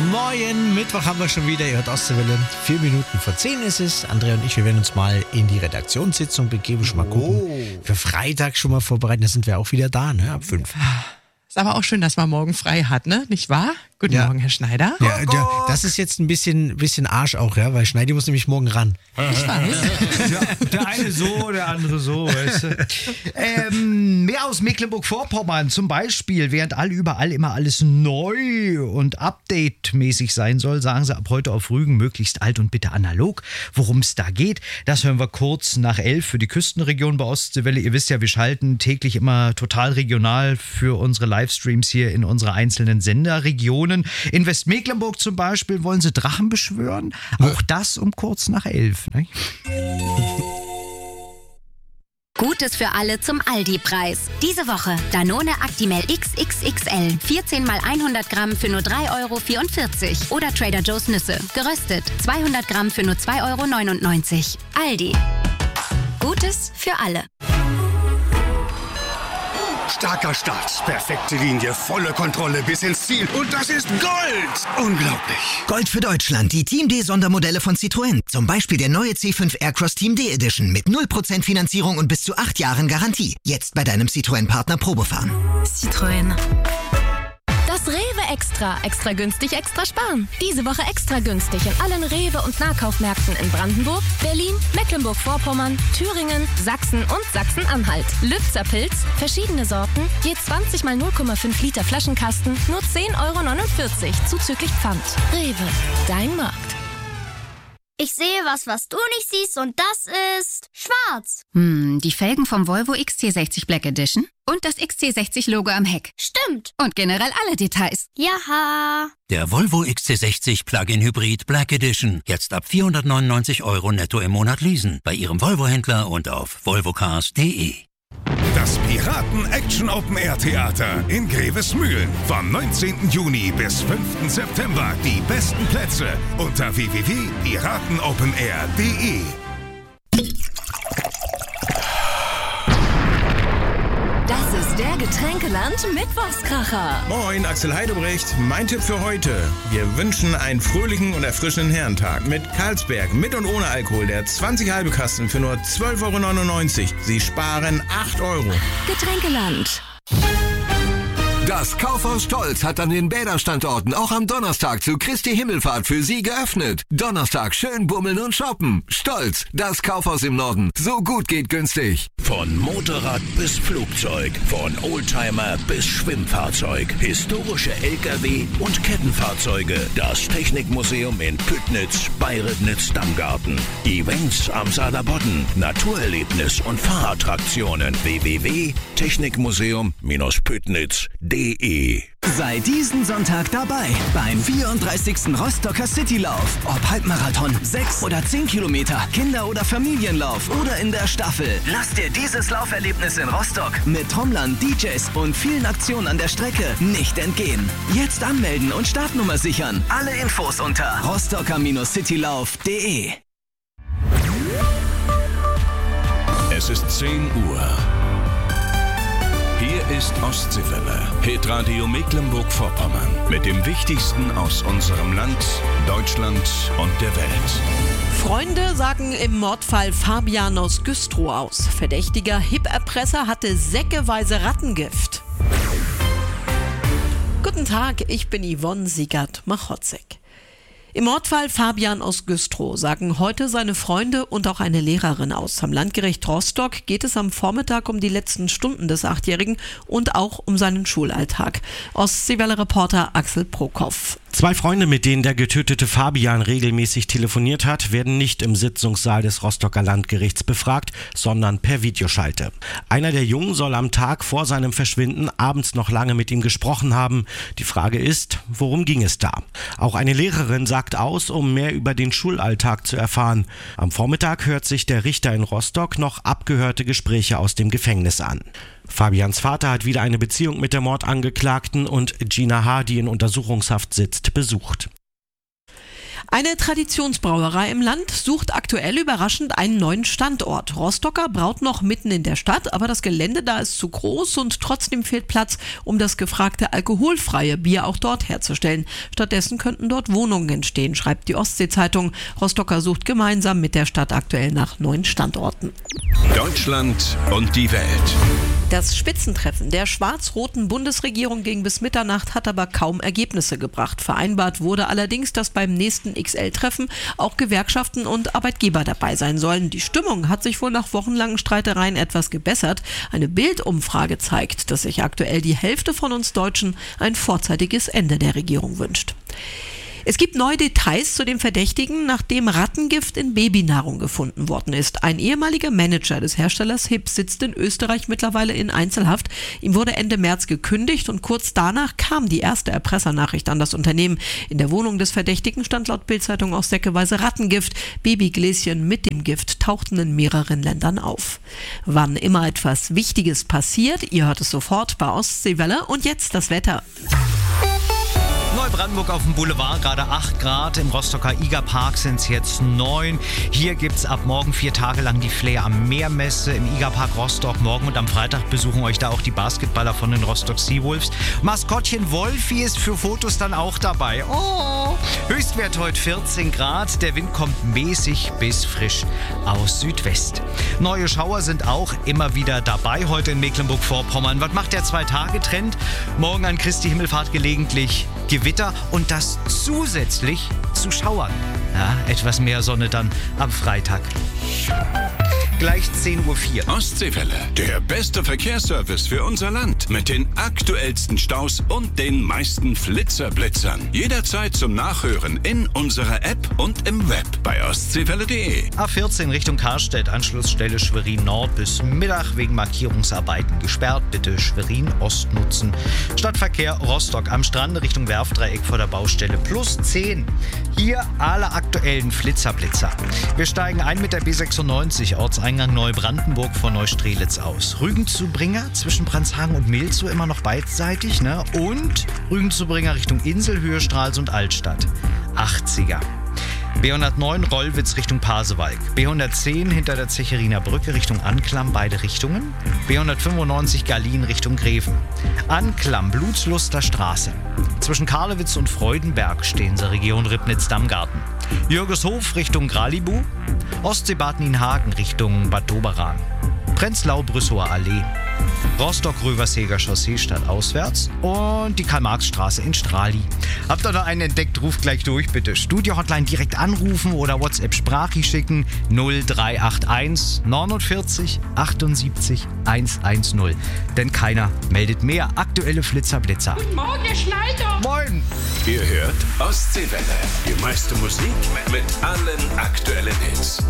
Moin, Mittwoch haben wir schon wieder, ihr hört Ostseewelle. 4 Minuten vor 10 ist es. Andrea und ich, wir werden uns mal in die Redaktionssitzung begeben, schon mal gucken. Für Freitag schon mal vorbereiten, da sind wir auch wieder da, ne, ab 5. Ist aber auch schön, dass man morgen frei hat, ne? Nicht wahr? Guten Morgen, Herr Schneider. Ja, das ist jetzt ein bisschen Arsch auch, ja, weil Schneidi muss nämlich morgen ran. Ich weiß. Ja, der eine so, der andere so, weißt du. Mehr aus Mecklenburg-Vorpommern zum Beispiel, während überall immer alles neu und update-mäßig sein soll, sagen sie ab heute auf Rügen möglichst alt und bitte analog. Worum es da geht, das hören wir kurz nach 11 für die Küstenregion bei Ostseewelle. Ihr wisst ja, wir schalten täglich immer total regional für unsere Livestreams hier in unsere einzelnen Senderregionen. In Westmecklenburg zum Beispiel wollen sie Drachen beschwören. Auch das um kurz nach 11. Ne? Gutes für alle zum Aldi-Preis. Diese Woche Danone Actimel XXXL. 14 mal 100 Gramm für nur 3,44 € Oder Trader Joe's Nüsse. Geröstet. 200 Gramm für nur 2,99 €. Aldi. Gutes für alle. Starker Start, perfekte Linie, volle Kontrolle bis ins Ziel. Und das ist Gold! Unglaublich. Gold für Deutschland, die Team D Sondermodelle von Citroën. Zum Beispiel der neue C5 Aircross Team D Edition mit 0% Finanzierung und bis zu 8 Jahren Garantie. Jetzt bei deinem Citroën-Partner Probefahren. Citroën. Das Rewe Extra. Extra günstig, extra sparen. Diese Woche extra günstig in allen Rewe- und Nahkaufmärkten in Brandenburg, Berlin, Mecklenburg-Vorpommern, Thüringen, Sachsen und Sachsen-Anhalt. Lübzer Pilz, verschiedene Sorten, je 20 mal 0,5 Liter Flaschenkasten, nur 10,49 € zuzüglich Pfand. Rewe, dein Markt. Ich sehe was du nicht siehst und das ist schwarz. Die Felgen vom Volvo XC60 Black Edition und das XC60-Logo am Heck. Stimmt. Und generell alle Details. Jaha. Der Volvo XC60 Plug-in Hybrid Black Edition. Jetzt ab 499 € netto im Monat leasen. Bei Ihrem Volvo-Händler und auf volvocars.de. Das Piraten-Action-Open-Air-Theater in Grevesmühlen. Vom 19. Juni bis 5. September. Die besten Plätze unter www.piratenopenair.de. Das ist der Getränkeland-Mittwochskracher. Moin, Axel Heidebrecht. Mein Tipp für heute. Wir wünschen einen fröhlichen und erfrischenden Herrentag mit Carlsberg mit und ohne Alkohol. Der 20 halbe Kasten für nur 12,99 €. Sie sparen 8 €. Getränkeland. Das Kaufhaus Stolz hat an den Bäderstandorten auch am Donnerstag zu Christi Himmelfahrt für Sie geöffnet. Donnerstag schön bummeln und shoppen. Stolz, das Kaufhaus im Norden. So gut geht günstig. Von Motorrad bis Flugzeug, von Oldtimer bis Schwimmfahrzeug, historische LKW und Kettenfahrzeuge. Das Technikmuseum in Püttnitz, Bayrednitz-Dammgarten. Events am Saarlandbodden, Naturerlebnis und Fahrattraktionen. www.technikmuseum-püttnitz.de. Sei diesen Sonntag dabei beim 34. Rostocker Citylauf. Ob Halbmarathon, 6 oder 10 Kilometer, Kinder- oder Familienlauf oder in der Staffel. Lass dir dieses Lauferlebnis in Rostock mit Trommlern, DJs und vielen Aktionen an der Strecke nicht entgehen. Jetzt anmelden und Startnummer sichern. Alle Infos unter rostocker-citylauf.de. Es ist 10 Uhr. Hier ist Ostseewelle, Hitradio Mecklenburg-Vorpommern. Mit dem Wichtigsten aus unserem Land, Deutschland und der Welt. Freunde sagen im Mordfall Fabian aus Güstrow aus. Verdächtiger Hip-Erpresser hatte säckeweise Rattengift. Guten Tag, ich bin Yvonne Siegert-Machotzek. Im Mordfall Fabian aus Güstrow sagen heute seine Freunde und auch eine Lehrerin aus. Am Landgericht Rostock geht es am Vormittag um die letzten Stunden des 8-Jährigen und auch um seinen Schulalltag. Ostseewelle-Reporter Axel Prokop. 2 Freunde, mit denen der getötete Fabian regelmäßig telefoniert hat, werden nicht im Sitzungssaal des Rostocker Landgerichts befragt, sondern per Videoschalte. Einer der Jungen soll am Tag vor seinem Verschwinden abends noch lange mit ihm gesprochen haben. Die Frage ist, worum ging es da? Auch eine Lehrerin sagt aus, um mehr über den Schulalltag zu erfahren. Am Vormittag hört sich der Richter in Rostock noch abgehörte Gespräche aus dem Gefängnis an. Fabians Vater hat wieder eine Beziehung mit der Mordangeklagten und Gina H., die in Untersuchungshaft sitzt, besucht. Eine Traditionsbrauerei im Land sucht aktuell überraschend einen neuen Standort. Rostocker braut noch mitten in der Stadt, aber das Gelände da ist zu groß und trotzdem fehlt Platz, um das gefragte alkoholfreie Bier auch dort herzustellen. Stattdessen könnten dort Wohnungen entstehen, schreibt die Ostsee-Zeitung. Rostocker sucht gemeinsam mit der Stadt aktuell nach neuen Standorten. Deutschland und die Welt. Das Spitzentreffen der schwarz-roten Bundesregierung ging bis Mitternacht, hat aber kaum Ergebnisse gebracht. Vereinbart wurde allerdings, dass beim nächsten XL-Treffen auch Gewerkschaften und Arbeitgeber dabei sein sollen. Die Stimmung hat sich wohl nach wochenlangen Streitereien etwas gebessert. Eine Bild-Umfrage zeigt, dass sich aktuell die Hälfte von uns Deutschen ein vorzeitiges Ende der Regierung wünscht. Es gibt neue Details zu dem Verdächtigen, nachdem Rattengift in Babynahrung gefunden worden ist. Ein ehemaliger Manager des Herstellers Hips sitzt in Österreich mittlerweile in Einzelhaft. Ihm wurde Ende März gekündigt und kurz danach kam die erste Erpressernachricht an das Unternehmen. In der Wohnung des Verdächtigen stand laut Bild-Zeitung auch säckeweise Rattengift. Babygläschen mit dem Gift tauchten in mehreren Ländern auf. Wann immer etwas Wichtiges passiert, ihr hört es sofort bei Ostseewelle. Und jetzt das Wetter. Neubrandenburg auf dem Boulevard, gerade 8 Grad. Im Rostocker Igerpark sind es jetzt 9. Hier gibt es ab morgen 4 Tage lang die Flair am Meermesse im Igerpark Rostock. Morgen und am Freitag besuchen euch da auch die Basketballer von den Rostock Seawolves. Maskottchen Wolfi ist für Fotos dann auch dabei. Oh! Höchstwert heute 14 Grad. Der Wind kommt mäßig bis frisch aus Südwest. Neue Schauer sind auch immer wieder dabei heute in Mecklenburg-Vorpommern. Was macht der 2-Tage-Trend? Morgen an Christi Himmelfahrt gelegentlich Gewitter und das zusätzlich zu Schauern. Ja, etwas mehr Sonne dann am Freitag. Gleich 10:04 Uhr. Ostseewelle, der beste Verkehrsservice für unser Land. Mit den aktuellsten Staus und den meisten Flitzerblitzern. Jederzeit zum Nachhören in unserer App und im Web bei ostseewelle.de. A14 Richtung Karstedt, Anschlussstelle Schwerin Nord bis Mittag wegen Markierungsarbeiten gesperrt. Bitte Schwerin Ost nutzen. Stadtverkehr Rostock am Strand Richtung Werfdreieck vor der Baustelle +10. Hier alle aktuellen Flitzerblitzer. Wir steigen ein mit der B96 Ortseingang Neubrandenburg von Neustrelitz aus. Rügen-zu-Bringer zwischen Brandshagen und Milzow immer noch beidseitig, ne? Und Rügen-zu-Bringer Richtung Inselhöhe, Stralsund, Altstadt. 80er. B109 Rollwitz Richtung Pasewalk. B110 hinter der Zecheriner Brücke Richtung Anklam, beide Richtungen. B195 Garlin Richtung Greven. Anklam, Blutsluster Straße. Zwischen Karlewitz und Freudenberg stehen sie, Region Ribnitz-Dammgarten. Jürgeshof Richtung Gralibu. Ostseebad Nienhagen Richtung Bad Doberan. Prenzlau-Brüssower Allee. Rostock-Röverseger Chaussee stadtauswärts und die Karl-Marx-Straße in Strali. Habt ihr noch einen entdeckt, ruft gleich durch, bitte. Studio-Hotline direkt anrufen oder WhatsApp-Sprachi schicken 0381 49 78 110. Denn keiner meldet mehr aktuelle Flitzerblitzer. Guten Morgen, Herr Schneider. Moin. Ihr hört Ostseewelle, die meiste Musik mit allen aktuellen Hits.